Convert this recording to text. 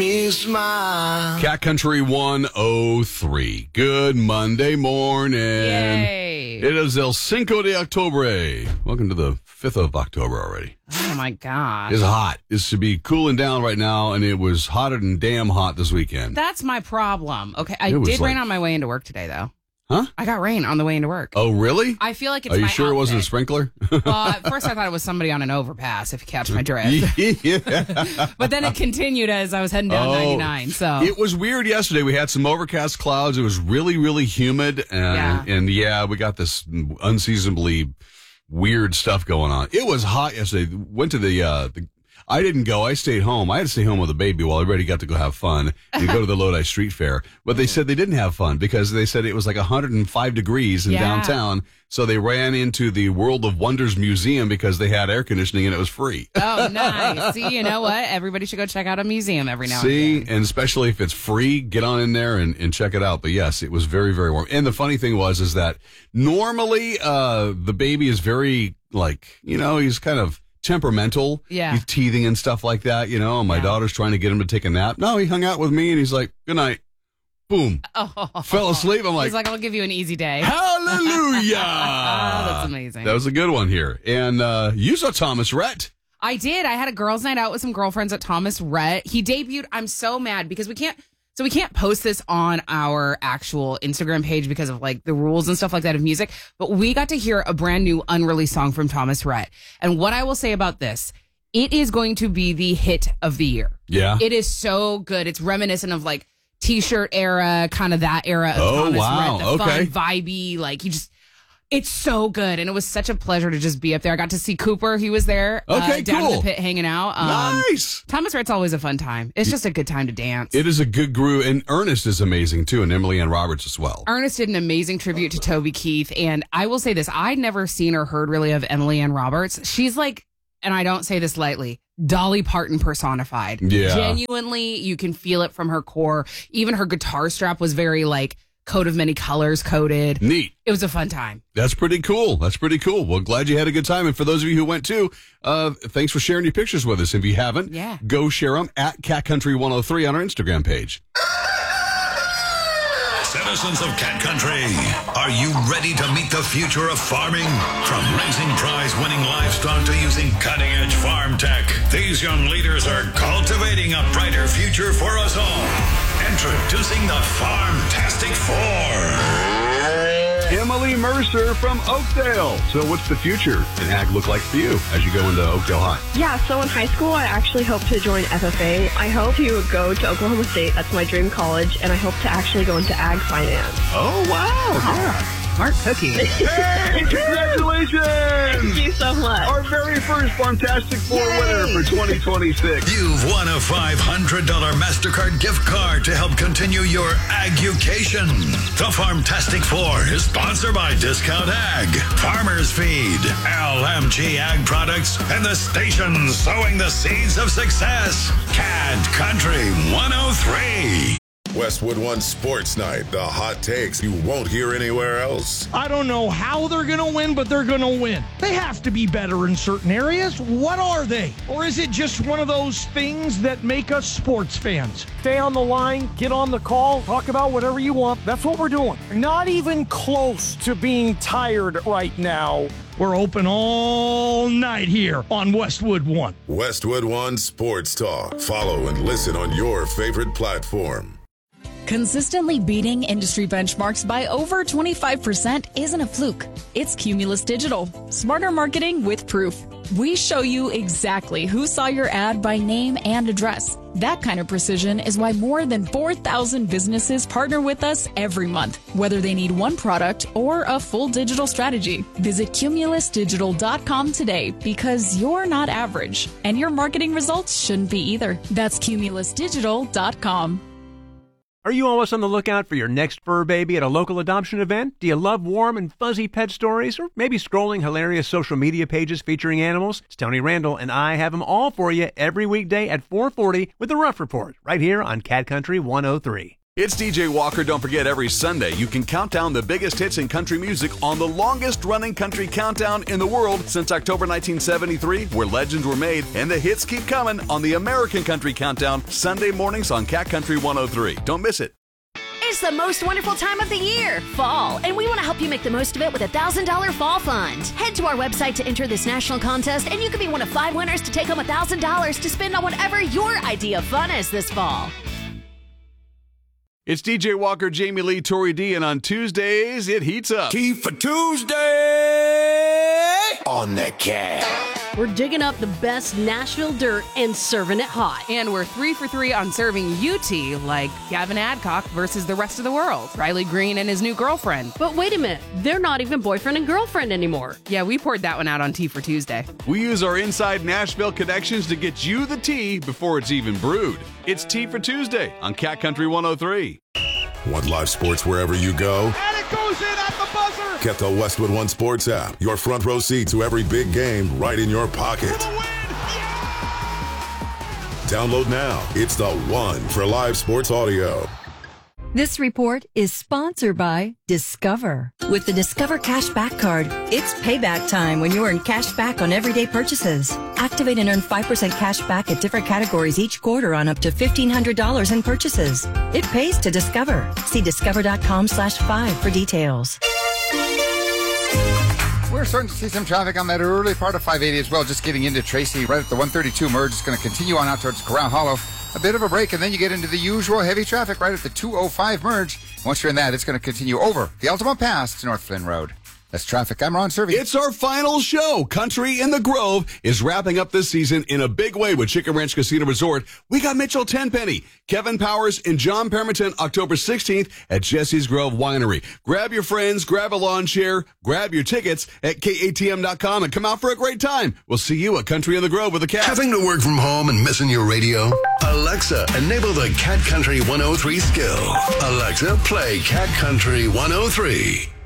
Cat Country 103. Good Monday morning. Yay. It is El Cinco de Octubre. Welcome to the 5th of October already. Oh, my gosh. It's hot. It should be cooling down right now, and it was hotter than damn hot this weekend. That's my problem. Okay, I did rain on my way into work today, though. Huh? I got rain on the way into work. Oh, really? I feel like it's Are you my sure it wasn't a outfit. sprinkler? Well, at first I thought it was somebody on an overpass, if you catch my drift. Yeah. But then it continued as I was heading down 99, so. It was weird yesterday. We had some overcast clouds. It was really, really humid. And we got this unseasonably weird stuff going on. It was hot yesterday. Went to the I didn't go. I stayed home. I had to stay home with the baby while everybody got to go have fun and go to the Lodi Street Fair. But they said they didn't have fun because they said it was like 105 degrees in downtown. So they ran into the World of Wonders Museum because they had air conditioning and it was free. Oh, nice. See, you know what? Everybody should go check out a museum every now and See, then. and especially if it's free, get on in there and check it out. But yes, it was very, very warm. And the funny thing is that normally the baby is very, he's kind of temperamental. Yeah. He's teething and stuff like that, and my daughter's trying to get him to take a nap. No, he hung out with me and he's like, good night. Boom. Oh. Fell asleep. I'm like, he's like, I'll give you an easy day. Hallelujah. That's amazing. That was a good one here. And you saw Thomas Rhett. I did. I had a girls' night out with some girlfriends at Thomas Rhett. He debuted. I'm so mad because we can't post this on our actual Instagram page because of the rules and stuff like that of music. But we got to hear a brand new unreleased song from Thomas Rhett. And what I will say about this, it is going to be the hit of the year. Yeah. It is so good. It's reminiscent of T-shirt era, kind of that era of Thomas Rhett. The fun, vibey, it's so good. And it was such a pleasure to just be up there. I got to see Cooper. He was there. Down in the pit hanging out. Nice. Thomas Rhett's always a fun time. It's just a good time to dance. It is a good groove. And Ernest is amazing, too. And Emily Ann Roberts as well. Ernest did an amazing tribute to Toby Keith. And I will say this. I'd never seen or heard really of Emily Ann Roberts. She's and I don't say this lightly, Dolly Parton personified. Yeah. Genuinely, you can feel it from her core. Even her guitar strap was very coat of many colors coded. Neat. It was a fun time. That's pretty cool. Well, glad you had a good time. And for those of you who went too, thanks for sharing your pictures with us. If you haven't, go share them at Cat Country 103 on our Instagram page. Citizens of Cat Country, are you ready to meet the future of farming? From raising prize-winning livestock to using cutting-edge farm tech, these young leaders are cultivating a brighter future for us all. Introducing the Farmtastic Four. Emily Mercer from Oakdale. So what's the future in ag look like for you as you go into Oakdale High? Yeah, so in high school, I actually hope to join FFA. I hope to go to Oklahoma State. That's my dream college. And I hope to actually go into ag finance. Oh, wow. Yeah. Smart cookie. Hey, congratulations! Thank you so much. Our very first Farmtastic Four winner for 2026. You've won a $500 MasterCard gift card to help continue your agucation. The Farmtastic Four is sponsored by Discount Ag, Farmers Feed, LMG Ag Products, and the station sowing the seeds of success, Cat Country 103. Westwood One Sports Night, the hot takes you won't hear anywhere else. I don't know how they're going to win, but they're going to win. They have to be better in certain areas. What are they? Or is it just one of those things that make us sports fans? Stay on the line, get on the call, talk about whatever you want. That's what we're doing. Not even close to being tired right now. We're open all night here on Westwood One. Westwood One Sports Talk. Follow and listen on your favorite platform. Consistently beating industry benchmarks by over 25% isn't a fluke. It's Cumulus Digital. Smarter marketing with proof. We show you exactly who saw your ad by name and address. That kind of precision is why more than 4,000 businesses partner with us every month, whether they need one product or a full digital strategy. Visit cumulusdigital.com today because you're not average, and your marketing results shouldn't be either. That's cumulusdigital.com. Are you always on the lookout for your next fur baby at a local adoption event? Do you love warm and fuzzy pet stories? Or maybe scrolling hilarious social media pages featuring animals? It's Tony Randall, and I have them all for you every weekday at 4:40 with The Rough Report, right here on Cat Country 103. It's DJ Walker. Don't forget, every Sunday you can count down the biggest hits in country music on the longest-running country countdown in the world since October 1973, where legends were made, and the hits keep coming on the American Country Countdown, Sunday mornings on Cat Country 103. Don't miss it. It's the most wonderful time of the year, fall, and we want to help you make the most of it with a $1,000 fall fund. Head to our website to enter this national contest, and you could be one of 5 winners to take home $1,000 to spend on whatever your idea of fun is this fall. It's DJ Walker, Jamie Lee, Tori D, and on Tuesdays, it heats up. Tea for Tuesday on the Cat. We're digging up the best Nashville dirt and serving it hot. And we're 3 for 3 on serving you tea, like Gavin Adcock versus the rest of the world, Riley Green and his new girlfriend. But wait a minute, they're not even boyfriend and girlfriend anymore. Yeah, we poured that one out on Tea for Tuesday. We use our inside Nashville connections to get you the tea before it's even brewed. It's Tea for Tuesday on Cat Country 103. Want live sports wherever you go? And it goes in at the buzzer. Get the Westwood One Sports app. Your front row seat to every big game right in your pocket. Download now. It's the one for live sports audio. This report is sponsored by Discover. With the Discover Cashback Card, it's payback time when you earn cash back on everyday purchases. Activate and earn 5% cash back at different categories each quarter on up to $1,500 in purchases. It pays to Discover. See discover.com/5 for details. We're starting to see some traffic on that early part of 580 as well, just getting into Tracy right at the 132 merge. It's going to continue on out towards Corral Hollow. A bit of a break, and then you get into the usual heavy traffic right at the 205 merge. Once you're in that, it's going to continue over the Altamont Pass to North Flynn Road. That's traffic. I'm Ron Servey. It's our final show. Country in the Grove is wrapping up this season in a big way with Chicken Ranch Casino Resort. We got Mitchell Tenpenny, Kevin Powers, and John Permerton October 16th at Jesse's Grove Winery. Grab your friends, grab a lawn chair, grab your tickets at KATM.com and come out for a great time. We'll see you at Country in the Grove with the Cat. Having to work from home and missing your radio? Alexa, enable the Cat Country 103 skill. Alexa, play Cat Country 103.